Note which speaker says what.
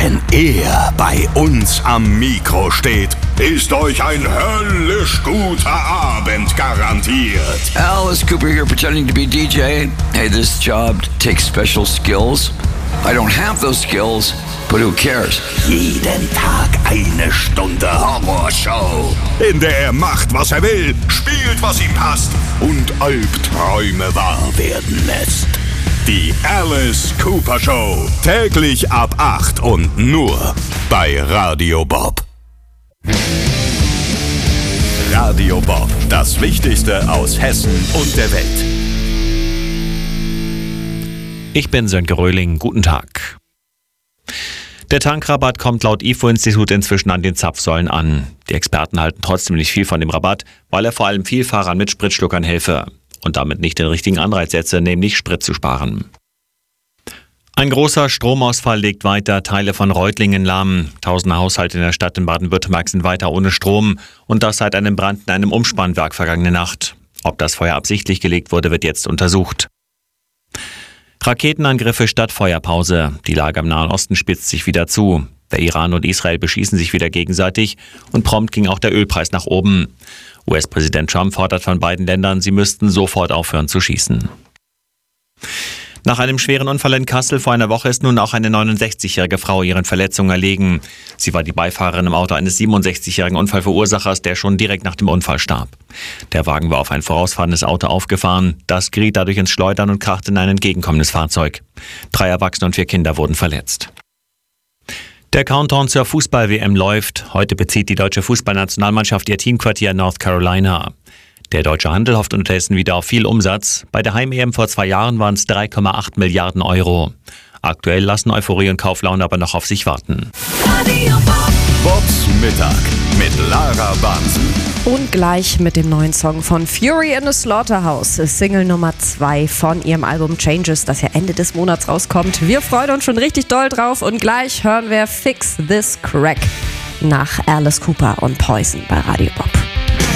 Speaker 1: Wenn er bei uns am Mikro steht, ist euch ein höllisch guter Abend garantiert.
Speaker 2: Alice Cooper here pretending to be DJ. Hey, this job takes special skills. I don't have those skills, but who cares?
Speaker 1: Jeden Tag eine Stunde Horrorshow, in der er macht, was er will, spielt, was ihm passt und Albträume wahr werden lässt. Die Alice Cooper Show. Täglich ab 8 und nur bei Radio Bob. Radio Bob. Das Wichtigste aus Hessen und der Welt.
Speaker 3: Ich bin Sönke Röhling. Guten Tag. Der Tankrabatt kommt laut IFO-Institut inzwischen an den Zapfsäulen an. Die Experten halten trotzdem nicht viel von dem Rabatt, weil er vor allem Vielfahrern mit Spritschluckern helfe und damit nicht den richtigen Anreiz setze, nämlich Sprit zu sparen. Ein großer Stromausfall legt weiter Teile von Reutlingen lahm. Tausende Haushalte in der Stadt in Baden-Württemberg sind weiter ohne Strom und das seit einem Brand in einem Umspannwerk vergangene Nacht. Ob das Feuer absichtlich gelegt wurde, wird jetzt untersucht. Raketenangriffe statt Feuerpause. Die Lage im Nahen Osten spitzt sich wieder zu. Der Iran und Israel beschießen sich wieder gegenseitig und prompt ging auch der Ölpreis nach oben. US-Präsident Trump fordert von beiden Ländern, sie müssten sofort aufhören zu schießen. Nach einem schweren Unfall in Kassel vor einer Woche ist nun auch eine 69-jährige Frau ihren Verletzungen erlegen. Sie war die Beifahrerin im Auto eines 67-jährigen Unfallverursachers, der schon direkt nach dem Unfall starb. Der Wagen war auf ein vorausfahrendes Auto aufgefahren. Das geriet dadurch ins Schleudern und krachte in ein entgegenkommendes Fahrzeug. 3 Erwachsene und 4 Kinder wurden verletzt. Der Countdown zur Fußball-WM läuft. Heute bezieht die deutsche Fußballnationalmannschaft ihr Teamquartier in North Carolina. Der deutsche Handel hofft unterdessen wieder auf viel Umsatz. Bei der Heim-EM vor 2 Jahren waren es 3,8 Milliarden Euro. Aktuell lassen Euphorie und Kauflaune aber noch auf sich warten.
Speaker 1: Bobs Mittag mit Lara Bansen.
Speaker 4: Und gleich mit dem neuen Song von Fury in the Slaughterhouse, Single Nummer 2 von ihrem Album Changes, das ja Ende des Monats rauskommt. Wir freuen uns schon richtig doll drauf und gleich hören wir Fix This Crack nach Alice Cooper und Poison bei Radio Bob.